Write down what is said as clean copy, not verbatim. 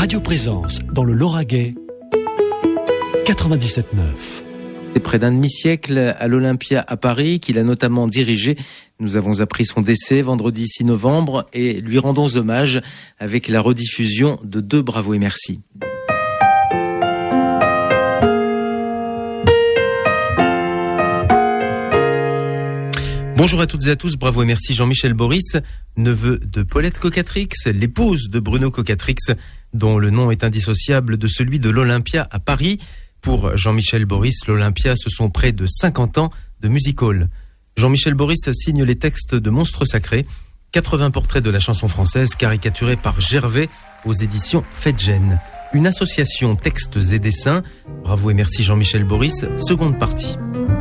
Radio Présence dans le Lauragais, 97.9. C'est près d'un demi-siècle à l'Olympia à Paris qu'il a notamment dirigé. Nous avons appris son décès vendredi 6 novembre et lui rendons hommage avec la rediffusion de 2 Bravo et merci. Bonjour à toutes et à tous, bravo et merci Jean-Michel Boris, neveu de Paulette Cocatrix, l'épouse de Bruno Cocatrix, dont le nom est indissociable de celui de l'Olympia à Paris. Pour Jean-Michel Boris, l'Olympia, ce sont près de 50 ans de music hall. Jean-Michel Boris signe les textes de Monstres Sacrés, 80 portraits de la chanson française caricaturés par Gervais aux éditions Fedgen. Une association textes et dessins. Bravo et merci Jean-Michel Boris, seconde partie.